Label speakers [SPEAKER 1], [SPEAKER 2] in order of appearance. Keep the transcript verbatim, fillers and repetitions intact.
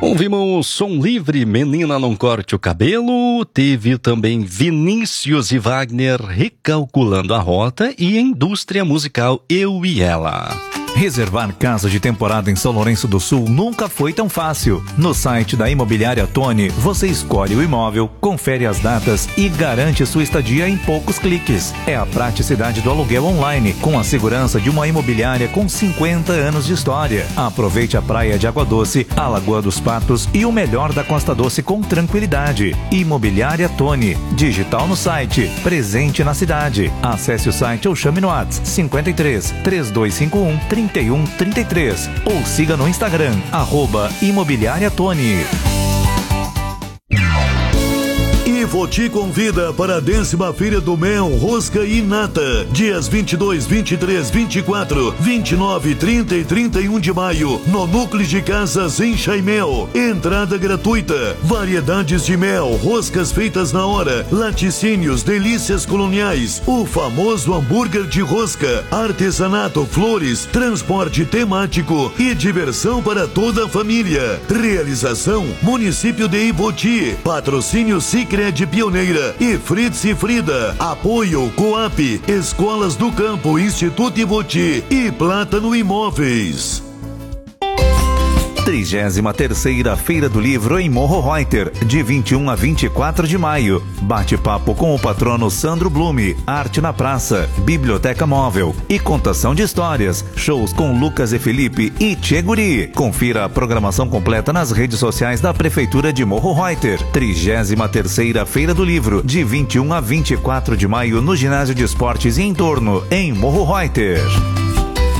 [SPEAKER 1] Ouvimos Som Livre, Menina Não Corte o Cabelo. Teve também Vinícius e Wagner, Recalculando a Rota, e Indústria Musical Eu e Ela.
[SPEAKER 2] Reservar casa de temporada em São Lourenço do Sul nunca foi tão fácil. No site da Imobiliária Tony, você escolhe o imóvel, confere as datas e garante sua estadia em poucos cliques. É a praticidade do aluguel online, com a segurança de uma imobiliária com cinquenta anos de história. Aproveite a praia de Água Doce, a Lagoa dos Patos e o melhor da Costa Doce com tranquilidade. Imobiliária Tony, digital no site, presente na cidade. Acesse o site ou chame no WhatsApp cinquenta e três, três dois cinco um, trinta e um trinta e três ou siga no Instagram, arroba Imobiliária Tony.
[SPEAKER 3] Ivoti convida para a décima Feira do Mel, Rosca e Nata, dias vinte e dois, vinte e três, vinte e quatro, vinte e nove, trinta e trinta e um de maio, no Núcleo de Casas em Chaimel. Entrada gratuita, variedades de mel, roscas feitas na hora, laticínios, delícias coloniais, o famoso hambúrguer de rosca, artesanato, flores, transporte temático e diversão para toda a família. Realização: Município de Ivoti, patrocínio Sicredi de Pioneira e Fritz e Frida. Apoio Coap, Escolas do Campo, Instituto Ivoti e Plátano Imóveis.
[SPEAKER 2] trigésima terceira Feira do Livro em Morro Reuter, de vinte e um a vinte e quatro de maio. Bate-papo com o patrono Sandro Blume, arte na praça, biblioteca móvel e contação de histórias. Shows com Lucas e Felipe e Tchê Guri. Confira a programação completa nas redes sociais da Prefeitura de Morro Reuter. trigésima terceira Feira do Livro, de vinte e um a vinte e quatro de maio, no Ginásio de Esportes e Entorno, em Morro Reuter.